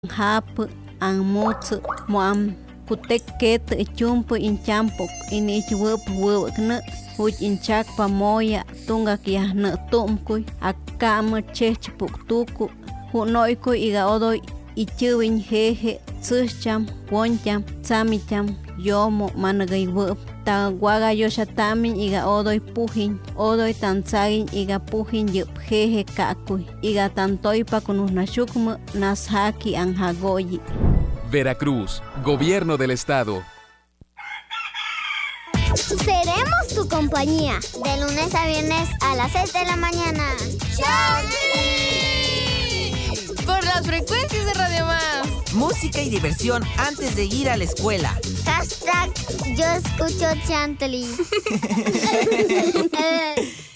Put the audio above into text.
hap anmutsu moam kutek ket chumpu inchampo ini chup wukne huj inchak pamoya tunga kia ne tumkuy akam chechpuk tuku hunoyku iga odoy ichuwin jeje tsucham woncham tsamicham yomo managay wup ta waga yoshatamin iga odoy puhin odoy tanzagin iga puhin yup jeje kakuy iga tantoy pakunusnashukmu nashaki anjagoyi. Veracruz, Gobierno del Estado. Seremos tu compañía de lunes a viernes a las 6 de la mañana. ¡Chao! Por las frecuencias de Radio Más. Música y diversión antes de ir a la escuela. Hashtag yo escucho Chantley.